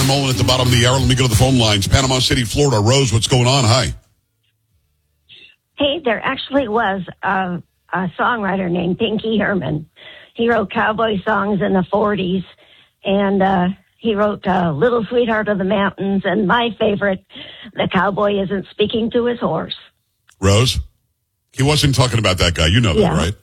Aaron Mullen at the bottom of the hour. Let me go to the phone lines. Panama City, Florida. Rose, what's going on? Hi. Hey, there actually was a songwriter named Pinky Herman. He wrote cowboy songs in the 40s, and he wrote Little Sweetheart of the Mountains, and my favorite, The Cowboy Isn't Speaking to His Horse. Rose, he wasn't talking about that guy. You know that, right?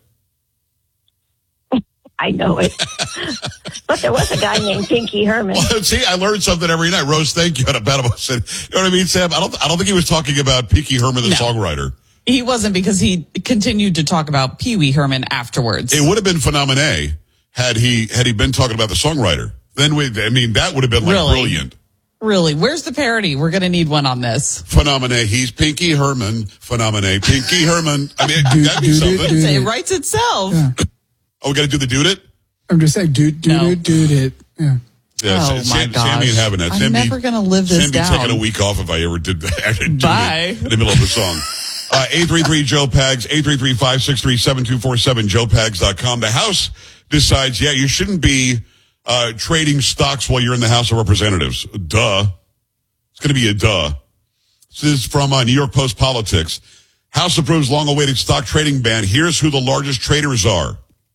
I know it. But there was a guy named Pinky Herman. Well, see, I learned something every night. Rose, thank you. Out of Panama City. You know what I mean, Sam? I don't think he was talking about Pinky Herman, the songwriter. He wasn't, because he continued to talk about Pee Wee Herman afterwards. It would have been Phenomené had he been talking about the songwriter. Then that would have been brilliant. Really? Where's the parody? We're going to need one on this. Phenomené. He's Pinky Herman. Phenomené. Pinky Herman. I mean, that'd be something. It writes itself. Yeah. Oh, we got to do the dude it? I'm just saying, dude it. Yeah. Oh, my gosh. Sammy ain't having that. I'm never going to live this down. Sammy taking a week off if I ever did that. Bye. In the middle of the song. 833-JOE-PAGS, 833-563-7247, joepags.com. The House decides, you shouldn't be trading stocks while you're in the House of Representatives. Duh. It's going to be a duh. This is from New York Post Politics. House approves long-awaited stock trading ban. Here's who the largest traders are.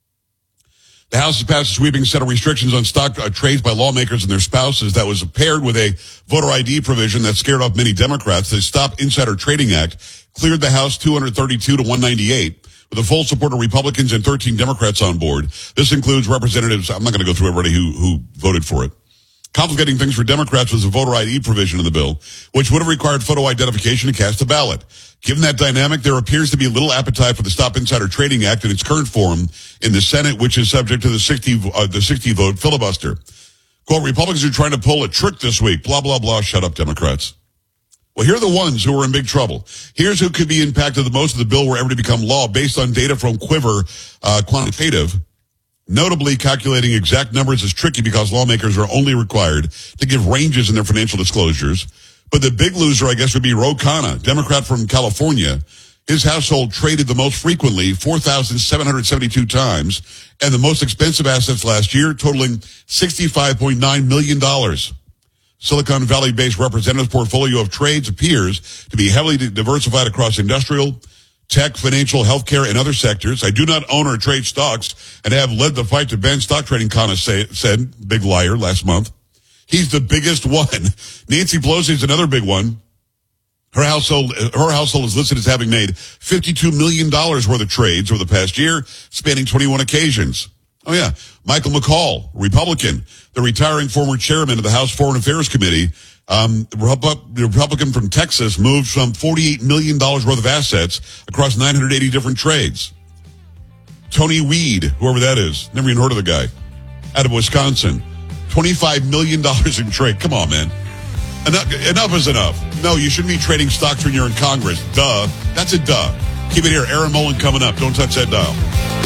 The House has passed a sweeping set of restrictions on stock trades by lawmakers and their spouses that was paired with a voter ID provision that scared off many Democrats. The Stop Insider Trading Act cleared the House 232 to 198 with the full support of Republicans and 13 Democrats on board. This includes representatives. I'm not going to go through everybody who voted for it. Complicating things for Democrats was a voter ID provision in the bill, which would have required photo identification to cast a ballot. Given that dynamic, there appears to be little appetite for the Stop Insider Trading Act in its current form in the Senate, which is subject to the 60 vote filibuster. Quote, Republicans are trying to pull a trick this week. Blah, blah, blah. Shut up, Democrats. Well, here are the ones who are in big trouble. Here's who could be impacted the most if the bill were ever to become law based on data from Quiver Quantitative. Notably, calculating exact numbers is tricky because lawmakers are only required to give ranges in their financial disclosures. But the big loser, I guess, would be Ro Khanna, Democrat from California. His household traded the most frequently, 4,772 times, and the most expensive assets last year, totaling $65.9 million. Silicon Valley-based representative's portfolio of trades appears to be heavily diversified across industrial, tech, financial, healthcare, and other sectors. I do not own or trade stocks and have led the fight to ban stock trading, Khanna said, big liar, last month. He's the biggest one. Nancy Pelosi is another big one. Her household is listed as having made $52 million worth of trades over the past year, spanning 21 occasions. Oh, yeah. Michael McCaul, Republican, the retiring former chairman of the House Foreign Affairs Committee, the Republican from Texas, moved some $48 million worth of assets across 980 different trades. Tony Weed, whoever that is, never even heard of the guy, out of Wisconsin, $25 million in trade. Come on, man. Enough is enough. No, you shouldn't be trading stocks when you're in Congress. Duh. That's a duh. Keep it here. Aaron Mullen coming up. Don't touch that dial.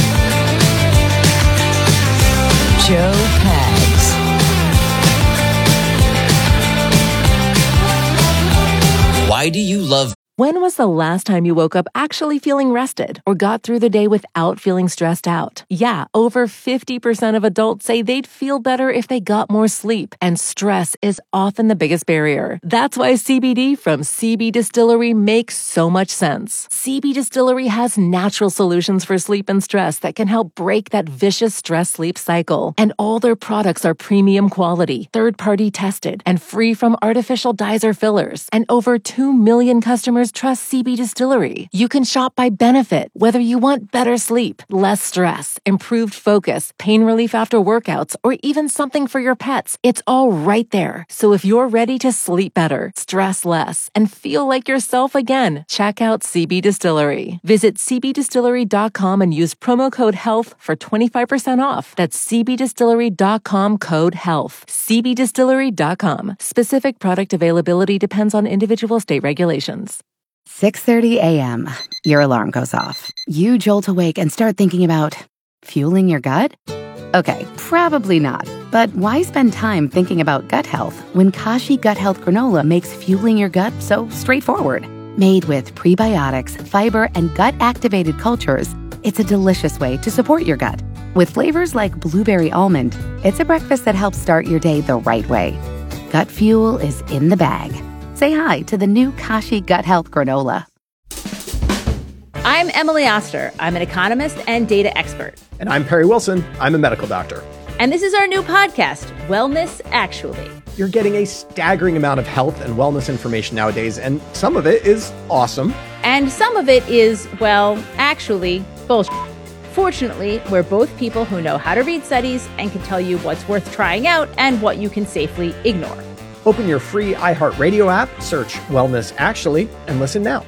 Joe Pags. Why do you love... When was the last time you woke up actually feeling rested or got through the day without feeling stressed out? Yeah, over 50% of adults say they'd feel better if they got more sleep, and stress is often the biggest barrier. That's why CBD from CB Distillery makes so much sense. CB Distillery has natural solutions for sleep and stress that can help break that vicious stress-sleep cycle. And all their products are premium quality, third-party tested, and free from artificial dyes or fillers. And over 2 million customers trust CB Distillery. You can shop by benefit, whether you want better sleep, less stress, improved focus, pain relief after workouts, or even something for your pets. It's all right there. So if you're ready to sleep better, stress less, and feel like yourself again, check out CB Distillery. Visit cbdistillery.com and use promo code HEALTH for 25% off. That's cbdistillery.com, code HEALTH. cbdistillery.com. Specific product availability depends on individual state regulations. 6:30 a.m. Your alarm goes off. You jolt awake and start thinking about fueling your gut? Okay, probably not. But why spend time thinking about gut health when Kashi Gut Health Granola makes fueling your gut so straightforward? Made with prebiotics, fiber, and gut-activated cultures, it's a delicious way to support your gut. With flavors like blueberry almond, it's a breakfast that helps start your day the right way. Gut fuel is in the bag. Say hi to the new Kashi Gut Health Granola. I'm Emily Oster. I'm an economist and data expert. And I'm Perry Wilson. I'm a medical doctor. And this is our new podcast, Wellness Actually. You're getting a staggering amount of health and wellness information nowadays, and some of it is awesome. And some of it is, well, actually, bullshit. Fortunately, we're both people who know how to read studies and can tell you what's worth trying out and what you can safely ignore. Open your free iHeartRadio app, search Wellness Actually, and listen now.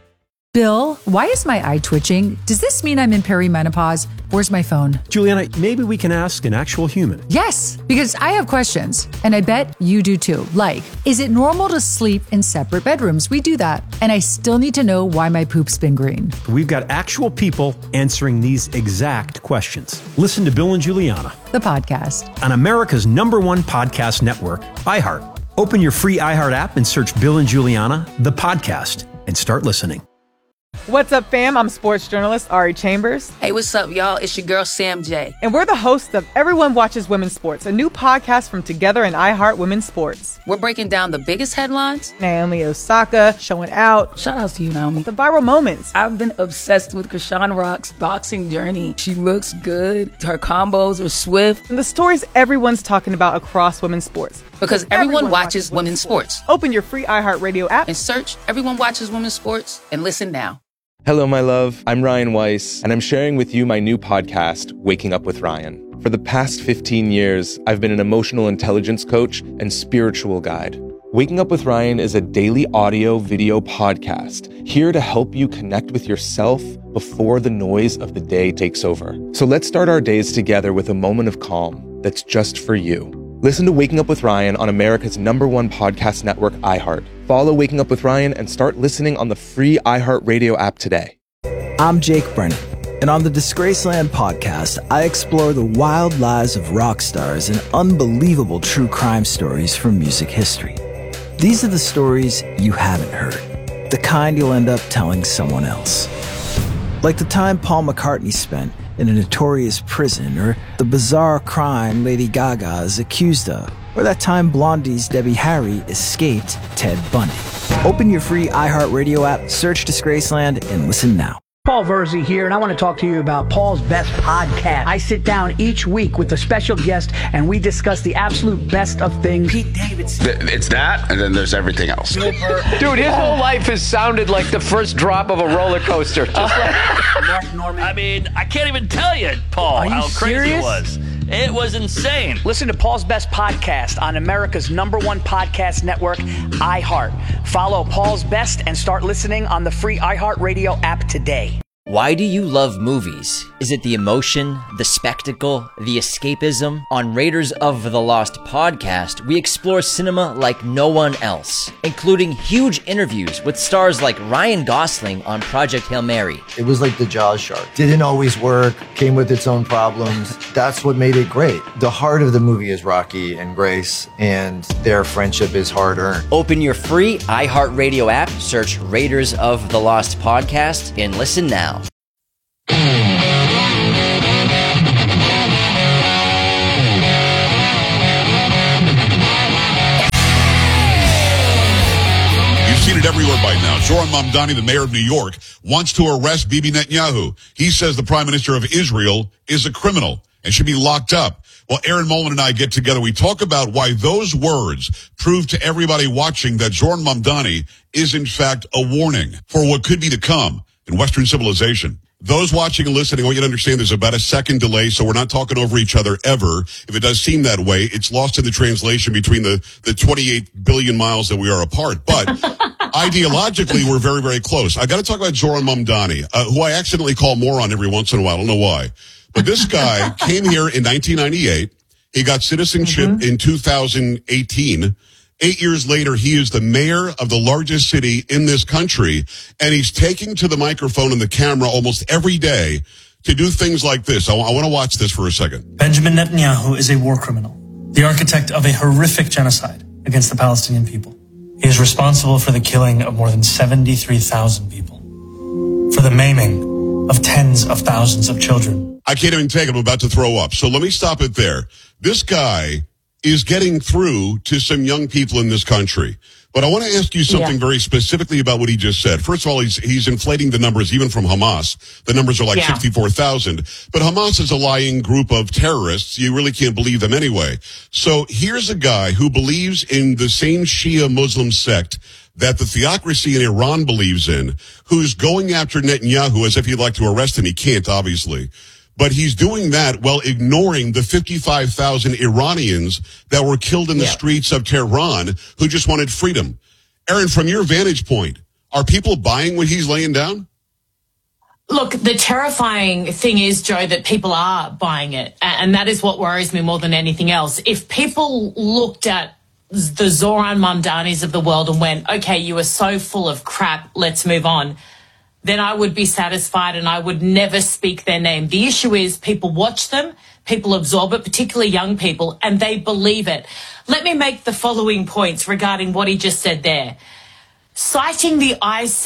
Bill, why is my eye twitching? Does this mean I'm in perimenopause? Where's my phone? Juliana, maybe we can ask an actual human. Yes, because I have questions, and I bet you do too. Like, is it normal to sleep in separate bedrooms? We do that. And I still need to know why my poop's been green. We've got actual people answering these exact questions. Listen to Bill and Juliana, the podcast, on America's #1 podcast network, iHeart. Open your free iHeart app and search Bill and Juliana, the podcast, and start listening. What's up, fam? I'm sports journalist Ari Chambers. Hey, what's up, y'all? It's your girl, Sam J. And we're the hosts of Everyone Watches Women's Sports, a new podcast from Together and iHeart Women's Sports. We're breaking down the biggest headlines. Naomi Osaka showing out. Shout out to you, Naomi. The viral moments. I've been obsessed with Krishan Rock's boxing journey. She looks good. Her combos are swift. And the stories everyone's talking about across women's sports. Because everyone watches women's sports. Open your free iHeartRadio app and search Everyone Watches Women's Sports and listen now. Hello, my love. I'm Ryan Weiss, and I'm sharing with you my new podcast, Waking Up with Ryan. For the past 15 years, I've been an emotional intelligence coach and spiritual guide. Waking Up with Ryan is a daily audio-video podcast here to help you connect with yourself before the noise of the day takes over. So let's start our days together with a moment of calm that's just for you. Listen to Waking Up with Ryan on America's #1 podcast network, iHeart. Follow Waking Up with Ryan and start listening on the free iHeartRadio app today. I'm Jake Brennan, and on the Disgraceland podcast, I explore the wild lives of rock stars and unbelievable true crime stories from music history. These are the stories you haven't heard, the kind you'll end up telling someone else. Like the time Paul McCartney spent in a notorious prison, or the bizarre crime Lady Gaga is accused of, or that time Blondie's Debbie Harry escaped Ted Bundy. Open your free iHeartRadio app, search Disgraceland, and listen now. Paul Verzi here, and I want to talk to you about Paul's Best Podcast. I sit down each week with a special guest, and we discuss the absolute best of things. Pete Davidson. It's that, and then there's everything else. Dude, his whole life has sounded like the first drop of a roller coaster. Just like Mark Norman. I mean, I can't even tell you, Paul, how crazy it was. It was insane. Listen to Paul's Best Podcast on America's #1 podcast network, iHeart. Follow Paul's Best and start listening on the free iHeartRadio app today. Why do you love movies? Is it the emotion, the spectacle, the escapism? On Raiders of the Lost podcast, we explore cinema like no one else, including huge interviews with stars like Ryan Gosling on Project Hail Mary. It was like the Jaws shark. Didn't always work, came with its own problems. That's what made it great. The heart of the movie is Rocky and Grace, and their friendship is hard-earned. Open your free iHeartRadio app, search Raiders of the Lost podcast, and listen now. You've seen it everywhere by now. Zoran Mamdani, the mayor of New York, wants to arrest Bibi Netanyahu. He says the prime minister of Israel is a criminal and should be locked up. Well, Aaron Molman and I get together. We talk about why those words prove to everybody watching that Zoran Mamdani is, in fact, a warning for what could be to come in Western civilization. Those watching and listening, I want you to understand there's about a second delay, so we're not talking over each other ever. If it does seem that way, it's lost in the translation between the 28 billion miles that we are apart. But ideologically, we're very, very close. I got to talk about Zoran Mamdani, who I accidentally call moron every once in a while. I don't know why. But this guy came here in 1998. He got citizenship in 2018. 8 years later, he is the mayor of the largest city in this country, and he's taking to the microphone and the camera almost every day to do things like this. I want to watch this for a second. Benjamin Netanyahu is a war criminal, the architect of a horrific genocide against the Palestinian people. He is responsible for the killing of more than 73,000 people, for the maiming of tens of thousands of children. I can't even take it. I'm about to throw up. So let me stop it there. This guy is getting through to some young people in this country. But I want to ask you something very specifically about what he just said. First of all, he's inflating the numbers, even from Hamas. The numbers are like 64,000. But Hamas is a lying group of terrorists. You really can't believe them anyway. So here's a guy who believes in the same Shia Muslim sect that the theocracy in Iran believes in, who's going after Netanyahu as if he'd like to arrest him. He can't, obviously. But he's doing that while ignoring the 55,000 Iranians that were killed in the streets of Tehran who just wanted freedom. Aaron, from your vantage point, are people buying what he's laying down? Look, the terrifying thing is, Joe, that people are buying it. And that is what worries me more than anything else. If people looked at the Zoran Mamdanis of the world and went, okay, you are so full of crap, let's move on, then I would be satisfied and I would never speak their name. The issue is people watch them, people absorb it, particularly young people, and they believe it. Let me make the following points regarding what he just said there. Citing the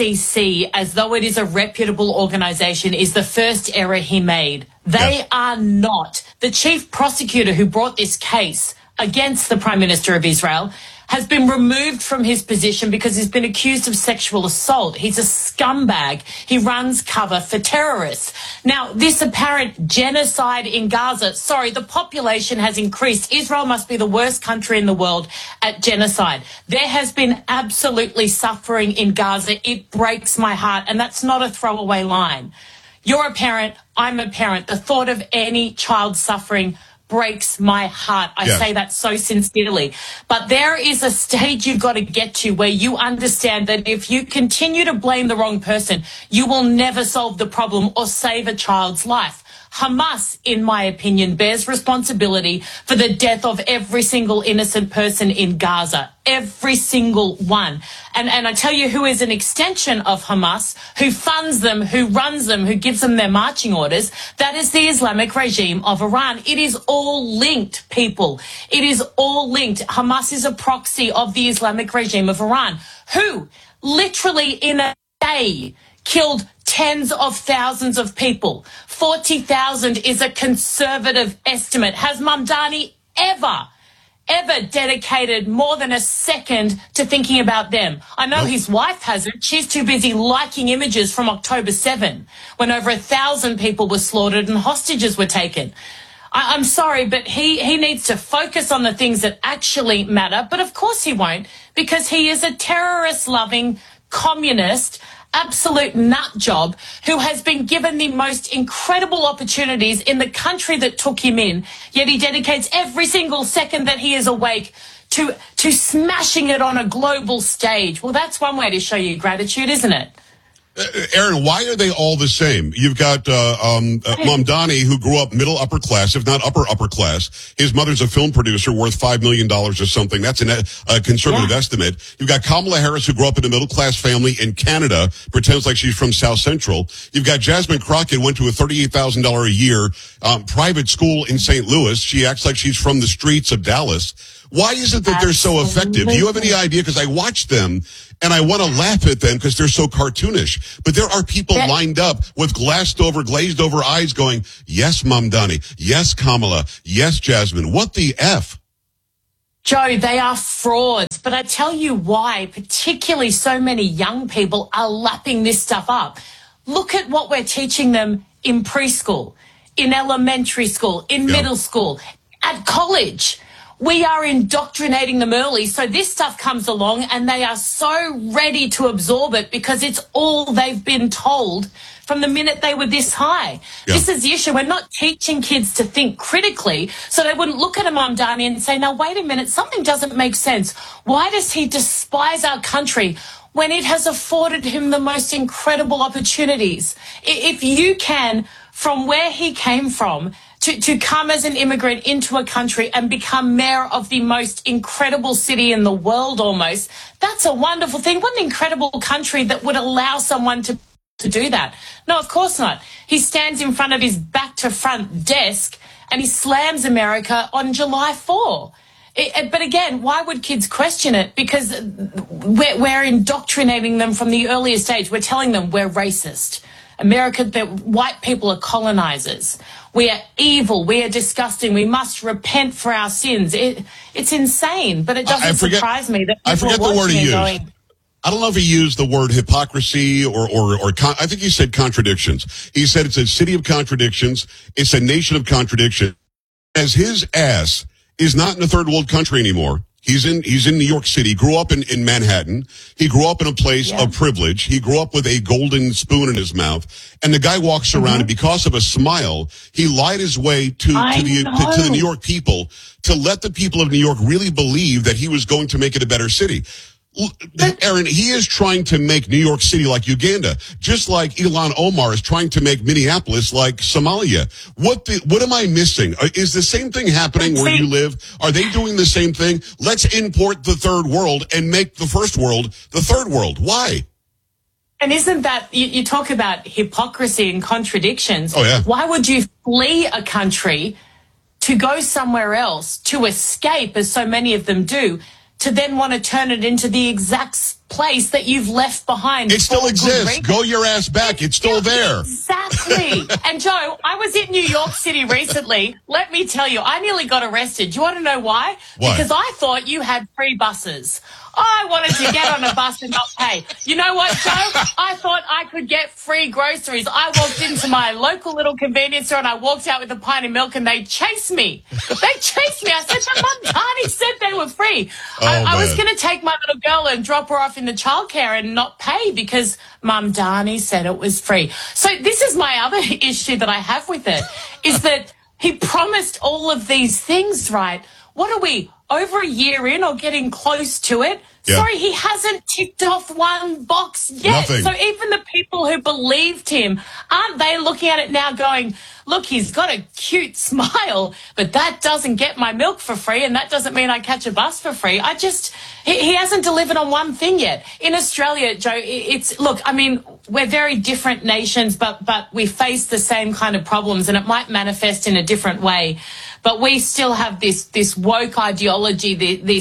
ICC as though it is a reputable organisation is the first error he made. They are not. The chief prosecutor who brought this case against the Prime Minister of Israel has been removed from his position because he's been accused of sexual assault. He's a scumbag. He runs cover for terrorists. Now, this apparent genocide in Gaza, the population has increased. Israel must be the worst country in the world at genocide. There has been absolutely suffering in Gaza. It breaks my heart, and that's not a throwaway line. You're a parent. I'm a parent. The thought of any child suffering breaks my heart. I say that so sincerely. But there is a stage you've got to get to where you understand that if you continue to blame the wrong person, you will never solve the problem or save a child's life. Hamas, in my opinion, bears responsibility for the death of every single innocent person in Gaza. Every single one. And I tell you who is an extension of Hamas, who funds them, who runs them, who gives them their marching orders. That is the Islamic regime of Iran. It is all linked, people. It is all linked. Hamas is a proxy of the Islamic regime of Iran, who literally in a day killed tens of thousands of people. 40,000 is a conservative estimate. Has Mamdani ever dedicated more than a second to thinking about them? I know his wife hasn't. She's too busy liking images from October 7, when over 1,000 people were slaughtered and hostages were taken. I'm sorry, but he needs to focus on the things that actually matter. But of course he won't, because he is a terrorist-loving communist, absolute nut job who has been given the most incredible opportunities in the country that took him in, yet he dedicates every single second that he is awake to smashing it on a global stage. Well, that's one way to show you gratitude, isn't it? Aaron, why are they all the same? You've got Mamdani, who grew up middle upper class, if not upper class. His mother's a film producer worth $5 million or something. That's a conservative estimate. You've got Kamala Harris, who grew up in a middle class family in Canada, pretends like she's from South Central. You've got Jasmine Crockett, went to a $38,000 a year private school in St. Louis. She acts like she's from the streets of Dallas. Why is it that they're so effective? Do you have any idea? Because I watch them and I want to laugh at them because they're so cartoonish. But there are people lined up with glazed over eyes going, yes, Mamdani. Yes, Kamala. Yes, Jasmine. What the F? Joe, they are frauds. But I tell you why, particularly so many young people are lapping this stuff up. Look at what we're teaching them in preschool, in elementary school, in middle school, at college. We are indoctrinating them early, so this stuff comes along and they are so ready to absorb it because it's all they've been told from the minute they were this high. This is the issue. We're not teaching kids to think critically, so they wouldn't look at a Mamdani and say, now, wait a minute, something doesn't make sense. Why does he despise our country when it has afforded him the most incredible opportunities? If you can, from where he came from, to come as an immigrant into a country and become mayor of the most incredible city in the world almost, that's a wonderful thing. What an incredible country that would allow someone to do that. No, of course not. He stands in front of his back-to-front desk and he slams America on July 4. But again, why would kids question it? Because we're indoctrinating them from the earliest age. We're telling them we're racist. America, that white people are colonizers. We are evil. We are disgusting. We must repent for our sins. It's insane, but it doesn't surprise me that people I forget are the word he used. going, I don't know if he used the word hypocrisy or I think he said contradictions. He said it's a city of contradictions. It's a nation of contradiction. As his ass is not in a third world country anymore. He's in New York City, grew up in Manhattan. He grew up in a place of privilege. He grew up with a golden spoon in his mouth. And the guy walks around and because of a smile, he lied his way to the New York people to let the people of New York really believe that he was going to make it a better city. Aaron, he is trying to make New York City like Uganda, just like Ilhan Omar is trying to make Minneapolis like Somalia. What am I missing? Is the same thing happening where you live? Are they doing the same thing? Let's import the third world and make the first world the third world. Why? And isn't that, you talk about hypocrisy and contradictions. Oh, yeah. Why would you flee a country to go somewhere else, to escape, as so many of them do, to then want to turn it into the exact place that you've left behind? It still exists. Go your ass back. It's still there. Exactly. And Joe, I was in New York City recently. Let me tell you, I nearly got arrested. Do you want to know why? Why? Because I thought you had free buses. I wanted to get on a bus and not pay. You know what, Joe? I thought I could get free groceries. I walked into my local little convenience store and I walked out with a pint of milk and they chased me. They chased me. I said, but Mamdani said they were free. I was going to take my little girl and drop her off in the childcare and not pay because Mamdani said it was free. So this is my other issue that I have with it, is that he promised all of these things, right? What are we, over a year in or getting close to it? Yeah. Sorry, he hasn't ticked off one box yet. Nothing. So even the people who believed him, aren't they looking at it now going, look, he's got a cute smile, but that doesn't get my milk for free, and that doesn't mean I catch a bus for free. He hasn't delivered on one thing yet. In Australia, Joe, look, I mean, we're very different nations, but we face the same kind of problems, and it might manifest in a different way. But we still have this woke ideology,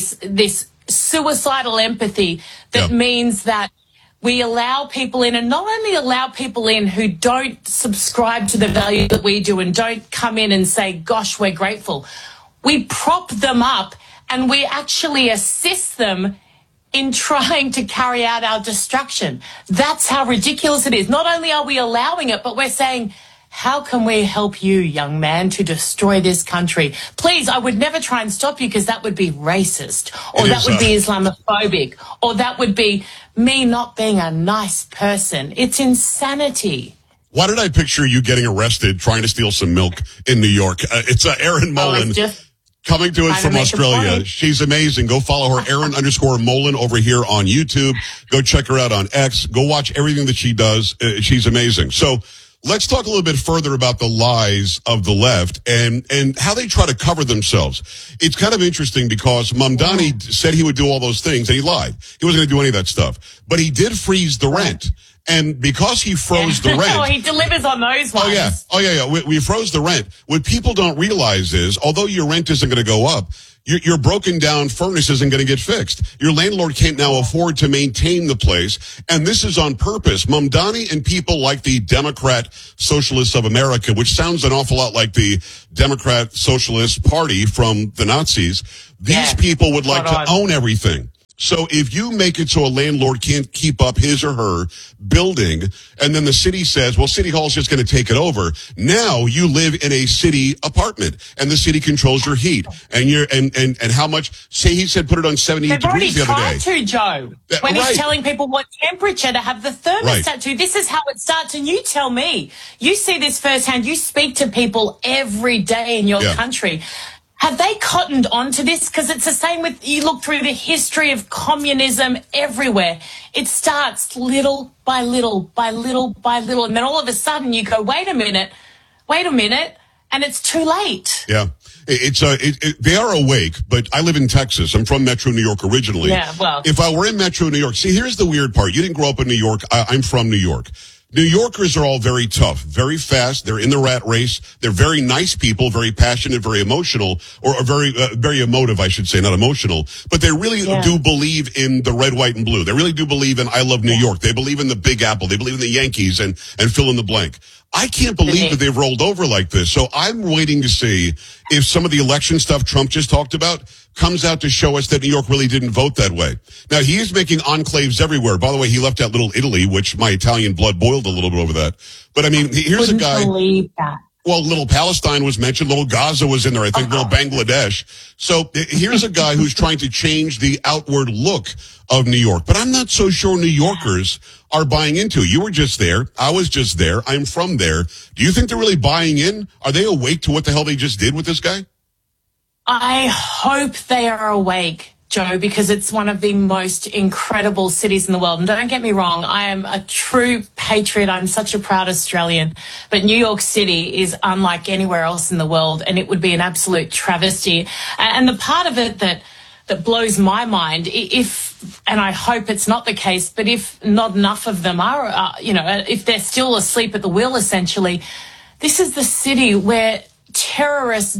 this suicidal empathy that means that we allow people in, and not only allow people in who don't subscribe to the value that we do and don't come in and say, gosh, we're grateful. We prop them up and we actually assist them in trying to carry out our destruction. That's how ridiculous it is. Not only are we allowing it, but we're saying, how can we help you, young man, to destroy this country? Please, I would never try and stop you because that would be racist, or that would be Islamophobic, or that would be me not being a nice person. It's insanity. Why did I picture you getting arrested trying to steal some milk in New York? It's Erin Molan coming to us from Australia. She's amazing. Go follow her, Erin_Molan over here on YouTube. Go check her out on X. Go watch everything that she does. She's amazing. So, let's talk a little bit further about the lies of the left and how they try to cover themselves. It's kind of interesting because Mamdani said he would do all those things and he lied. He wasn't going to do any of that stuff. But he did freeze the rent. And because he froze the rent. Oh, he delivers on those ones. Oh, yeah. We froze the rent. What people don't realize is, although your rent isn't going to go up, your broken down furnace isn't going to get fixed. Your landlord can't now afford to maintain the place. And this is on purpose. Mamdani and people like the Democrat Socialists of America, which sounds an awful lot like the Democrat Socialist Party from the Nazis. These people would like to own everything. So if you make it so a landlord can't keep up his or her building, and then the city says, well, City Hall's just going to take it over. Now you live in a city apartment, and the city controls your heat. And and how much, say he said put it on 78 degrees the other day. They've already tried to, Joe. When he's telling people what temperature to have the thermostat to. This is how it starts. And you tell me, you see this firsthand. You speak to people every day in your country. Have they cottoned onto this? Because it's the same with, you look through the history of communism everywhere. It starts little by little by little by little. And then all of a sudden you go, wait a minute. And it's too late. Yeah. They are awake, but I live in Texas. I'm from Metro New York originally. Yeah, well. If I were in Metro New York, see, here's the weird part. You didn't grow up in New York. I'm from New York. New Yorkers are all very tough, very fast. They're in the rat race. They're very nice people, very passionate, very emotional, or very emotive, I should say, not emotional. But they really do believe in the red, white, and blue. They really do believe in I love New York. They believe in the Big Apple. They believe in the Yankees and fill in the blank. I can't believe that they've rolled over like this. So I'm waiting to see if some of the election stuff Trump just talked about comes out to show us that New York really didn't vote that way. Now, he is making enclaves everywhere. By the way, he left out Little Italy, which my Italian blood boiled a little bit over that. But, I mean, here's a guy. Believe that. Well, Little Palestine was mentioned. Little Gaza was in there, I think. Little Bangladesh. So here's a guy who's trying to change the outward look of New York. But I'm not so sure New Yorkers are buying into it. You were just there. I was just there. I'm from there. Do you think they're really buying in? Are they awake to what the hell they just did with this guy? I hope they are awake, Joe, because it's one of the most incredible cities in the world. And don't get me wrong, I am a true patriot. I'm such a proud Australian. But New York City is unlike anywhere else in the world, and it would be an absolute travesty. And the part of it that blows my mind, and I hope it's not the case, but if not enough of them are, if they're still asleep at the wheel, essentially, this is the city where terrorists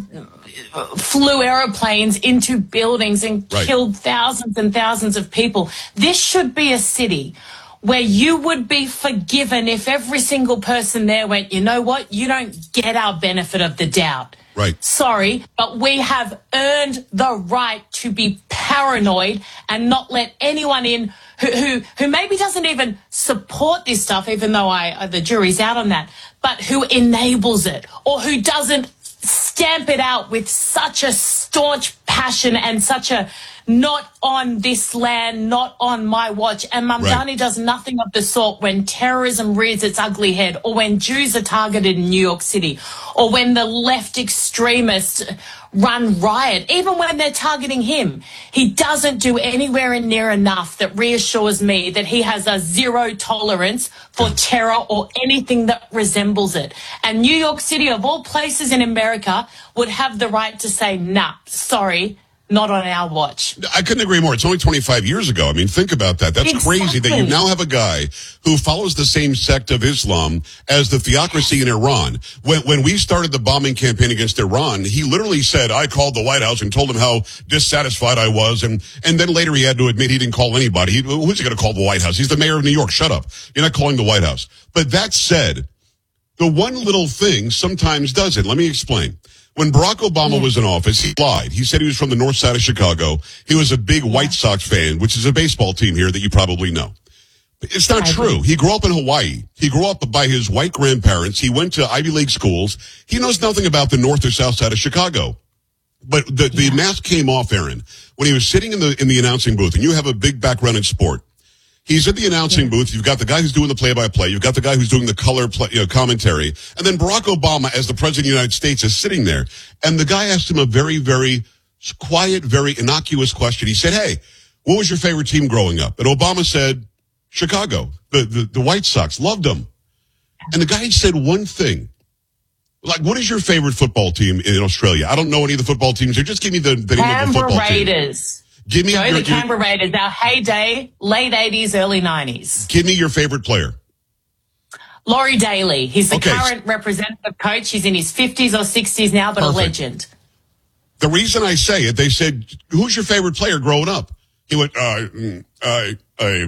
flew aeroplanes into buildings and killed thousands and thousands of people. This should be a city where you would be forgiven if every single person there went, you know what, you don't get our benefit of the doubt. Right. Sorry, but we have earned the right to be paranoid and not let anyone in who maybe doesn't even support this stuff, even though the jury's out on that, but who enables it or who doesn't stamp it out with such a staunch passion and such a not on this land, not on my watch. And Mamdani does nothing of the sort when terrorism rears its ugly head, or when Jews are targeted in New York City, or when the left extremists run riot, even when they're targeting him. He doesn't do anywhere near enough that reassures me that he has a zero tolerance for terror or anything that resembles it. And New York City, of all places in America, would have the right to say, nah, sorry, not on our watch. I couldn't agree more. It's only 25 years ago. I mean, think about that. That's crazy that you now have a guy who follows the same sect of Islam as the theocracy in Iran. When we started the bombing campaign against Iran, he literally said, I called the White House and told them how dissatisfied I was. And then later he had to admit he didn't call anybody. Who's he going to call the White House? He's the mayor of New York. Shut up. You're not calling the White House. But that said, the one little thing sometimes does it. Let me explain. When Barack Obama was in office, he lied. He said he was from the north side of Chicago. He was a big White Sox fan, which is a baseball team here that you probably know. It's not true. He grew up in Hawaii. He grew up by his white grandparents. He went to Ivy League schools. He knows nothing about the north or south side of Chicago. But the mask came off, Aaron, when he was sitting in the announcing booth, and you have a big background in sport. He's at the announcing booth. You've got the guy who's doing the play-by-play. You've got the guy who's doing the color commentary. And then Barack Obama, as the president of the United States, is sitting there. And the guy asked him a very, very quiet, very innocuous question. He said, hey, what was your favorite team growing up? And Obama said, Chicago, the White Sox. Loved them. And the guy said one thing. Like, what is your favorite football team in Australia? I don't know any of the football teams. Just give me the name of the football Canberra Raiders. Give me the Canberra Raiders, our heyday, late 80s, early 90s. Give me your favorite player. Laurie Daly. He's the current representative coach. He's in his 50s or 60s now, but a legend. The reason I say it, they said, who's your favorite player growing up? He went, that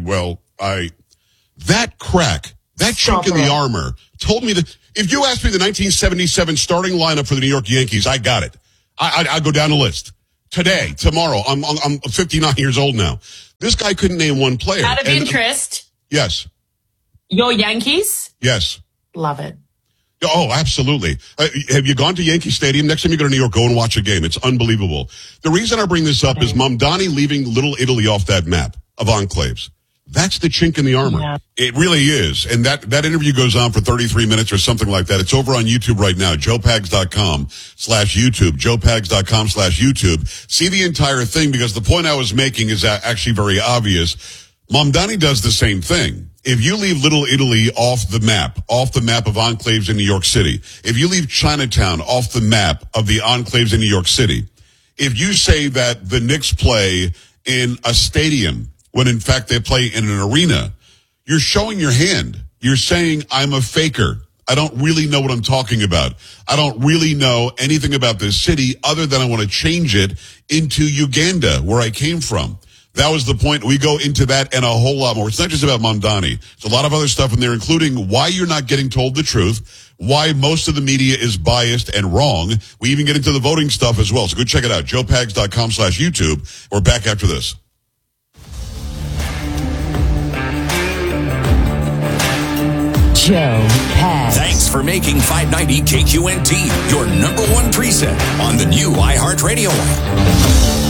crack, that chink in the armor told me that if you asked me the 1977 starting lineup for the New York Yankees, I got it. I'd go down the list. Today, tomorrow, I'm 59 years old now. This guy couldn't name one player. Out of interest. Yes. Your Yankees? Yes. Love it. Oh, absolutely. Have you gone to Yankee Stadium? Next time you go to New York, go and watch a game. It's unbelievable. The reason I bring this up is Mamdani leaving Little Italy off that map of enclaves. That's the chink in the armor. Yeah. It really is. And that interview goes on for 33 minutes or something like that. It's over on YouTube right now, joepags.com/YouTube, joepags.com/YouTube. See the entire thing, because the point I was making is actually very obvious. Mamdani does the same thing. If you leave Little Italy off the map of enclaves in New York City, if you leave Chinatown off the map of the enclaves in New York City, if you say that the Knicks play in a stadium when in fact they play in an arena, you're showing your hand. You're saying I'm a faker. I don't really know what I'm talking about. I don't really know anything about this city other than I want to change it into Uganda, where I came from. That was the point. We go into that and a whole lot more. It's not just about Mamdani. There's a lot of other stuff in there, including why you're not getting told the truth, why most of the media is biased and wrong. We even get into the voting stuff as well. So go check it out. JoePags.com/YouTube. We're back after this. Joe Pags. Thanks for making 590 KQNT your number one preset on the new iHeartRadio app.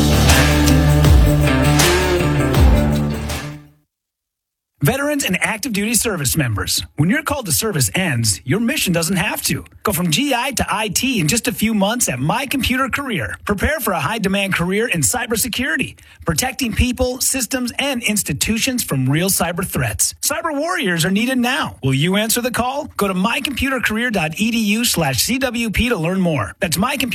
Veterans and active duty service members, when your call to service ends, your mission doesn't have to. Go from GI to IT in just a few months at My Computer Career. Prepare for a high-demand career in cybersecurity, protecting people, systems, and institutions from real cyber threats. Cyber warriors are needed now. Will you answer the call? Go to mycomputercareer.edu/CWP to learn more. That's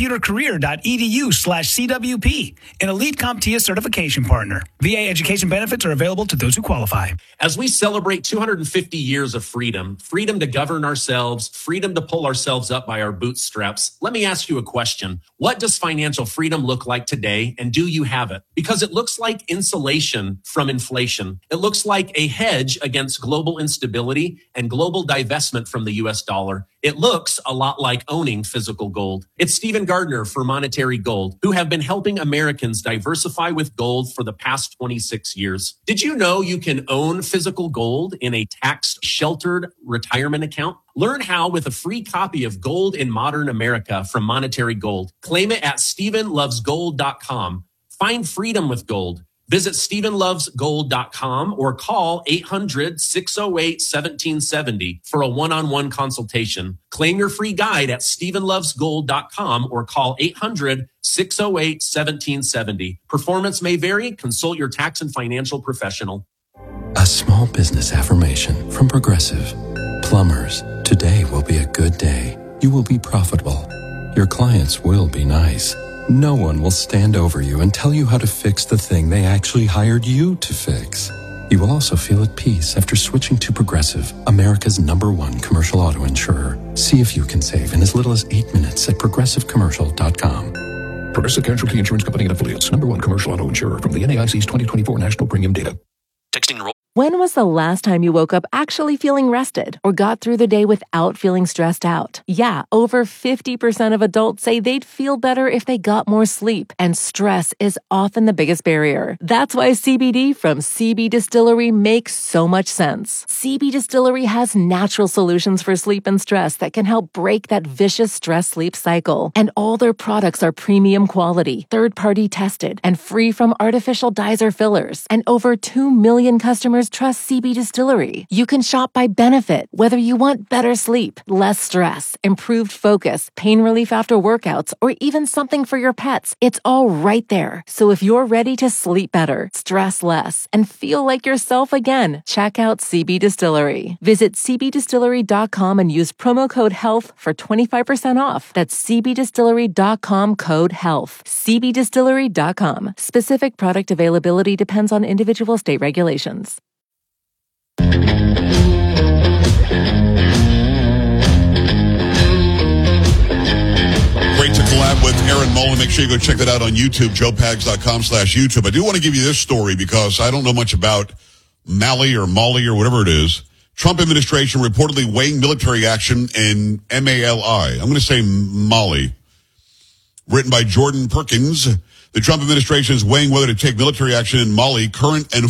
mycomputercareer.edu/CWP. An elite CompTIA certification partner. VA education benefits are available to those who qualify. As we celebrate 250 years of freedom, freedom to govern ourselves, freedom to pull ourselves up by our bootstraps, let me ask you a question. What does financial freedom look like today, and do you have it? Because it looks like insulation from inflation. It looks like a hedge against global instability and global divestment from the US dollar. It looks a lot like owning physical gold. It's Stephen Gardner for Monetary Gold, who have been helping Americans diversify with gold for the past 26 years. Did you know you can own physical gold in a tax-sheltered retirement account? Learn how with a free copy of Gold in Modern America from Monetary Gold. Claim it at StephenLovesGold.com. Find freedom with gold. Visit StephenLovesGold.com or call 800-608-1770 for a one-on-one consultation. Claim your free guide at StephenLovesGold.com or call 800-608-1770. Performance may vary. Consult your tax and financial professional. A small business affirmation from Progressive. Plumbers, today will be a good day. You will be profitable. Your clients will be nice. No one will stand over you and tell you how to fix the thing they actually hired you to fix. You will also feel at peace after switching to Progressive, America's #1 commercial auto insurer. See if you can save in as little as 8 minutes at progressivecommercial.com. Progressive Casualty Insurance Company and Affiliates, #1 commercial auto insurer from the NAIC's 2024 National Premium Data. Texting roll. When was the last time you woke up actually feeling rested or got through the day without feeling stressed out? Yeah, over 50% of adults say they'd feel better if they got more sleep, and stress is often the biggest barrier. That's why CBD from CB Distillery makes so much sense. CB Distillery has natural solutions for sleep and stress that can help break that vicious stress-sleep cycle. And all their products are premium quality, third-party tested, and free from artificial dyes or fillers. And over 2 million customers trust CB Distillery. You can shop by benefit, whether you want better sleep, less stress, improved focus, pain relief after workouts, or even something for your pets. It's all right there. So if you're ready to sleep better, stress less, and feel like yourself again, check out CB Distillery. Visit cbdistillery.com and use promo code HEALTH for 25% off. That's cbdistillery.com code HEALTH. cbdistillery.com. Specific product availability depends on individual state regulations. Great to collab with Aaron Mullen. Make sure you go check that out on YouTube, joepags.com/YouTube. I do want to give you this story because I don't know much about Mali or whatever it is. Trump administration reportedly weighing military action in MALI. I'm going to say Mali. Written by Jordan Perkins. The Trump administration is weighing whether to take military action in Mali. Current and